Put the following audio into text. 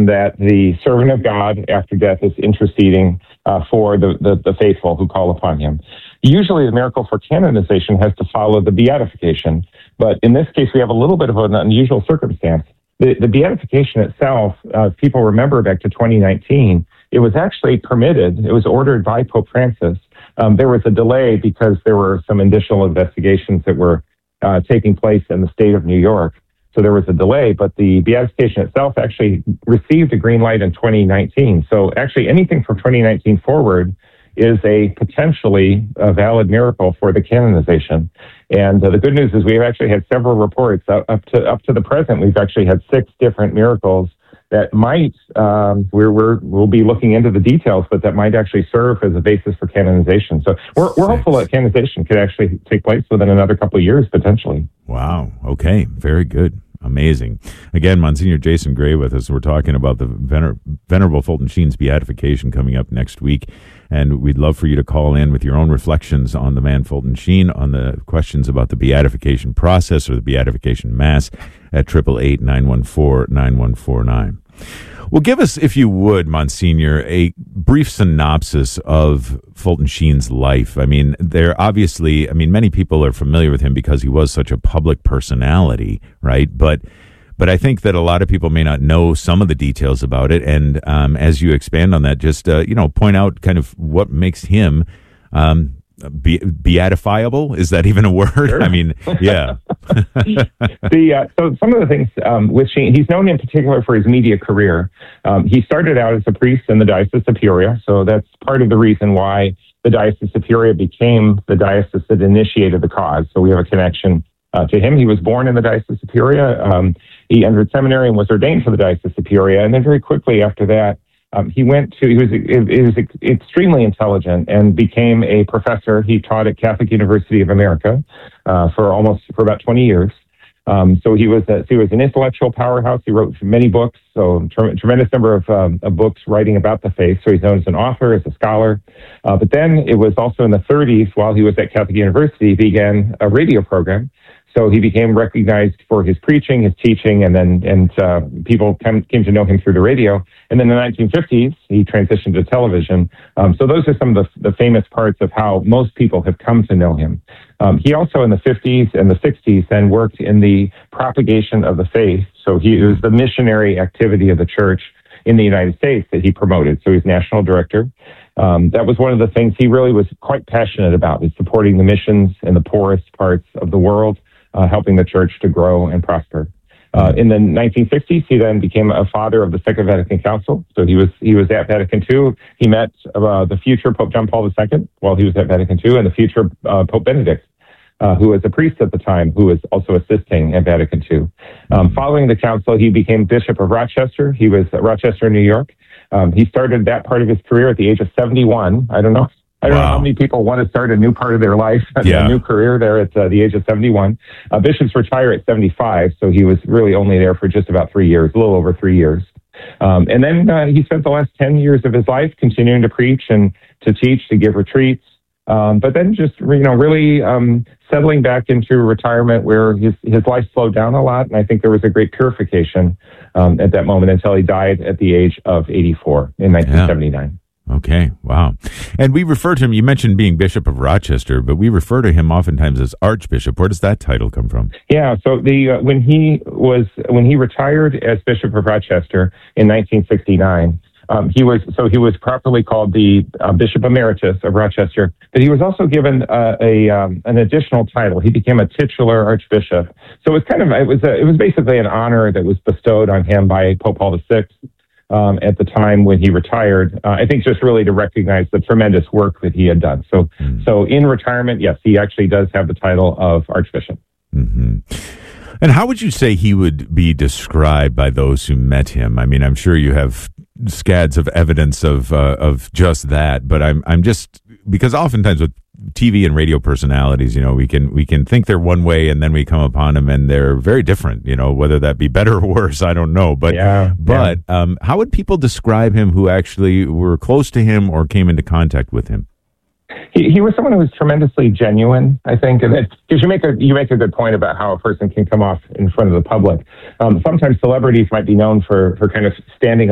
and that the servant of God after death is interceding for the faithful who call upon him. Usually the miracle for canonization has to follow the beatification, but in this case we have a little bit of an unusual circumstance. The beatification itself, people remember back to 2019, it was actually permitted. It was ordered by Pope Francis. There was a delay because there were some additional investigations that were taking place in the state of New York. So there was a delay, but the beatification itself actually received a green light in 2019. So actually anything from 2019 forward is a potentially valid miracle for the canonization. And the good news is we've actually had several reports up to the present. We've actually had 6 different miracles that might, we'll be looking into the details, but that might actually serve as a basis for canonization. So we're hopeful that canonization could actually take place within another couple of years, potentially. Wow. Okay. Very good. Amazing. Again, Monsignor Jason Gray with us. We're talking about the Venerable Fulton Sheen's beatification coming up next week. And we'd love for you to call in with your own reflections on the man Fulton Sheen, on the questions about the beatification process or the beatification mass at 888-914-9149. Well, give us, if you would, Monsignor, a brief synopsis of Fulton Sheen's life. I mean, many people are familiar with him because he was such a public personality, right? But I think that a lot of people may not know some of the details about it. And as you expand on that, just point out kind of what makes him beatifiable. Is that even a word? Sure. I mean, yeah. So some of the things with Sheen, he's known in particular for his media career. He started out as a priest in the Diocese of Peoria, so that's part of the reason why the Diocese of Peoria became the diocese that initiated the cause. So we have a connection to him. He was born in the Diocese of Peoria. He entered seminary and was ordained for the Diocese of Peoria, and then very quickly after that, he was extremely intelligent and became a professor. He taught at Catholic University of America for about 20 years. So he was an intellectual powerhouse. He wrote many books, so tremendous number of books writing about the faith. So he's known as an author, as a scholar. But then it was also in the 30s, while he was at Catholic University, he began a radio program. So he became recognized for his preaching, his teaching, and people came to know him through the radio. And then in the 1950s, he transitioned to television. So those are some of the famous parts of how most people have come to know him. He also in the 50s and the 60s then worked in the propagation of the faith. So it was the missionary activity of the church in the United States that he promoted. So he's national director. That was one of the things he really was quite passionate about, is supporting the missions in the poorest parts of the world, helping the church to grow and prosper. In the 1960s, he then became a father of the Second Vatican Council. So he was at Vatican II. He met the future Pope John Paul II while he was at Vatican II, and the future Pope Benedict, who was a priest at the time, who was also assisting at Vatican II. Following the council, he became Bishop of Rochester. He was at Rochester, New York. He started that part of his career at the age of 71. I don't know how many people want to start a new part of their life, a new career there at the age of 71. Bishops retire at 75, so he was really only there for just about 3 years, a little over 3 years. And then he spent the last 10 years of his life continuing to preach and to teach, to give retreats, but then just really settling back into retirement where his life slowed down a lot, and I think there was a great purification at that moment until he died at the age of 84 in 1979. Yeah. Okay, wow. And we refer to him, you mentioned being Bishop of Rochester, but we refer to him oftentimes as Archbishop. Where does that title come from? Yeah, so when he retired as Bishop of Rochester in 1969, he was properly called the Bishop Emeritus of Rochester, but he was also given an additional title. He became a titular Archbishop. So it was basically an honor that was bestowed on him by Pope Paul VI. At the time when he retired, I think just really to recognize the tremendous work that he had done. So in retirement, yes, he actually does have the title of Archbishop. Mm-hmm. And how would you say he would be described by those who met him? I mean, I'm sure you have scads of evidence of just that, but I'm just, because oftentimes with TV and radio personalities, we can think they're one way and then we come upon them and they're very different, whether that be better or worse, I don't know. But how would people describe him who actually were close to him or came into contact with him? He was someone who was tremendously genuine, I think, and because you make a good point about how a person can come off in front of the public. Sometimes celebrities might be known for kind of standing